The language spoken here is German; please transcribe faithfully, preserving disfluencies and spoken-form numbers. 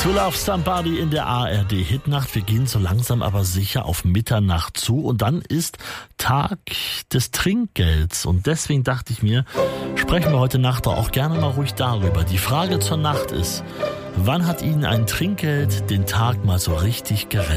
To Love Somebody in der A R D-Hitnacht. Wir gehen so langsam aber sicher auf Mitternacht zu und dann ist Tag des Trinkgelds. Und deswegen dachte ich mir, sprechen wir heute Nacht auch gerne mal ruhig darüber. Die Frage zur Nacht ist, wann hat Ihnen ein Trinkgeld den Tag mal so richtig gerettet?